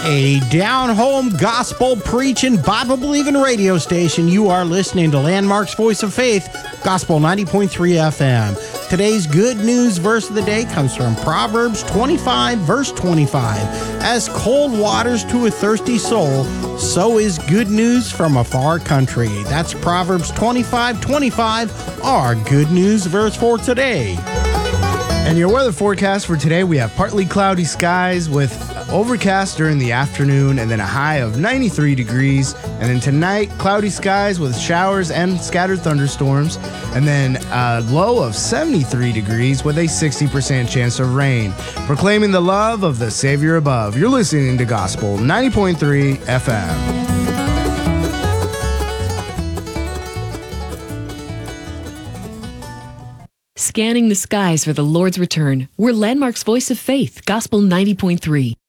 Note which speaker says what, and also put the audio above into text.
Speaker 1: A down-home, gospel-preaching, Bible-believing radio station. You are listening to Landmark's Voice of Faith, Gospel 90.3 FM. Today's good news verse of the day comes from Proverbs 25, verse 25. As cold waters to a thirsty soul, so is good news from a far country. That's Proverbs 25, 25, our good news verse for today.
Speaker 2: And your weather forecast for today, we have partly cloudy skies with overcast during the afternoon and then a high of 93 degrees. And then tonight, cloudy skies with showers and scattered thunderstorms. And then a low of 73 degrees with a 60% chance of rain. Proclaiming the love of the Savior above. You're listening to Gospel 90.3 FM.
Speaker 3: Scanning the skies for the Lord's return. We're Landmark's Voice of Faith, Gospel 90.3.